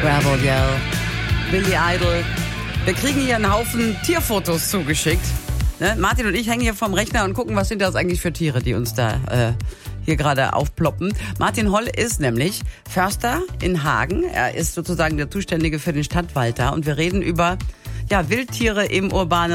Gravel Yell, Billy Idol. Wir kriegen hier einen Haufen Tierfotos zugeschickt. Ne? Martin und ich hängen hier vorm Rechner und gucken, was sind das eigentlich für Tiere, die uns da hier gerade aufploppen. Martin Holl ist nämlich Förster in Hagen. Er ist sozusagen der Zuständige für den Stadtwald da. Und wir reden über Wildtiere im urbanen